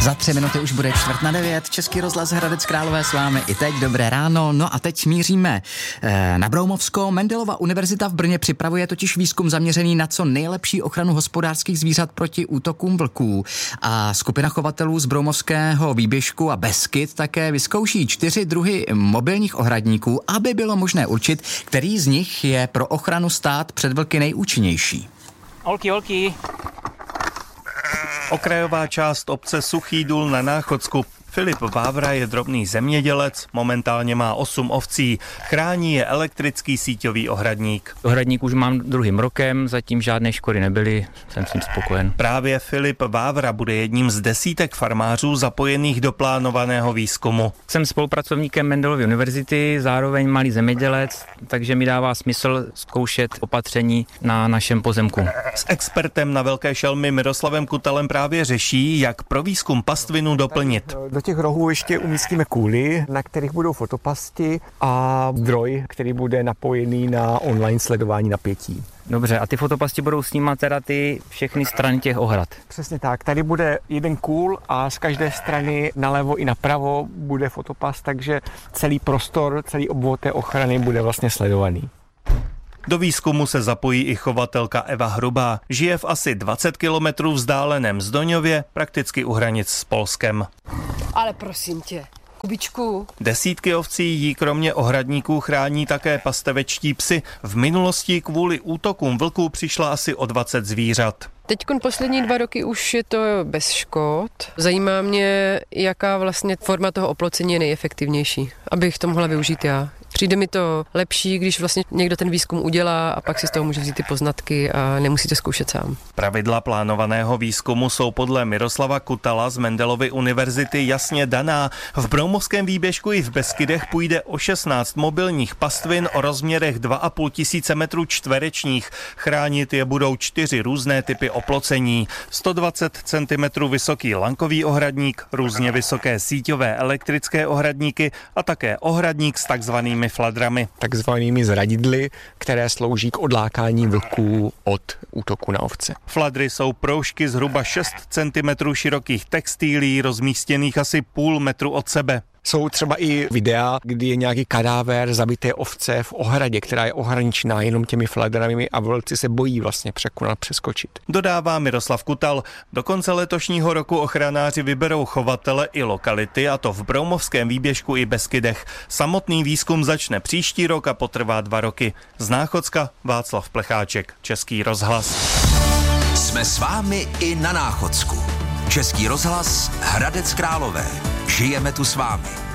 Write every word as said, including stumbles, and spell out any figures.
Za tři minuty už bude čtvrt na devět, Český rozhlas Hradec Králové s vámi i teď, dobré ráno. No a teď míříme eh, na Broumovsko. Mendelova univerzita v Brně připravuje totiž výzkum zaměřený na co nejlepší ochranu hospodářských zvířat proti útokům vlků. A skupina chovatelů z Broumovského výběžku a Beskyd také vyzkouší čtyři druhy mobilních ohradníků, aby bylo možné určit, který z nich je pro ochranu stát před vlky nejúčinnější. Olky, olky. Okrajová část obce Suchý Důl na Náchodsku. Filip Vávra je drobný zemědělec, momentálně má osm ovcí, chrání je elektrický síťový ohradník. Ohradník už mám druhým rokem, zatím žádné škody nebyly, jsem s tím spokojen. Právě Filip Vávra bude jedním z desítek farmářů zapojených do plánovaného výzkumu. Jsem spolupracovníkem Mendelovy univerzity, zároveň malý zemědělec, takže mi dává smysl zkoušet opatření na našem pozemku. S expertem na velké šelmy Miroslavem Kutalem právě řeší, jak pro výzkum pastvinu doplnit. Do těch rohů ještě umístíme kůly, na kterých budou fotopasti a zdroj, který bude napojený na online sledování napětí. Dobře, a ty fotopasti budou snímat teda ty všechny strany těch ohrad? Přesně tak, tady bude jeden kůl a z každé strany nalevo i napravo bude fotopast, takže celý prostor, celý obvod té ochrany bude vlastně sledovaný. Do výzkumu se zapojí i chovatelka Eva Hrubá. Žije v asi dvacet kilometrů vzdáleném Zdoňově, prakticky u hranic s Polskem. Ale prosím tě, Kubičku. Desítky ovcí jí kromě ohradníků chrání také pastevečtí psy. V minulosti kvůli útokům vlků přišla asi o dvacet zvířat. Teď poslední dva roky už je to bez škod. Zajímá mě, jaká vlastně forma toho oplocení je nejefektivnější, abych to mohla využít já. Přijde mi to lepší, když vlastně někdo ten výzkum udělá a pak si z toho může vzít ty poznatky a nemusí to zkoušet sám. Pravidla plánovaného výzkumu jsou podle Miroslava Kutala z Mendelovy univerzity jasně daná. V Broumovském výběžku i v Beskydech půjde o šestnáct mobilních pastvin o rozměrech dva a půl tisíce metrů čtverečních. Chránit je budou čtyři různé typy oplocení. sto dvacet centimetrů vysoký lankový ohradník, různě vysoké síťové elektrické ohradníky a také ohradník s takzvanými fladrami. Takzvanými zradidly, které slouží k odlákání vlků od útoku na ovce. Fladry jsou proužky zhruba šest centimetrů širokých textilí, rozmístěných asi půl metru od sebe. Jsou třeba i videa, kdy je nějaký kadáver zabité ovce v ohradě, která je ohraničená jenom těmi fladrami a vlci se bojí vlastně překonat, přeskočit. Dodává Miroslav Kutal. Do konce letošního roku ochranáři vyberou chovatele i lokality, a to v Broumovském výběžku i Beskydech. Samotný výzkum začne příští rok a potrvá dva roky. Z Náchodska Václav Plecháček, Český rozhlas. Jsme s vámi i na Náchodsku. Český rozhlas Hradec Králové. Žijeme tu s vámi.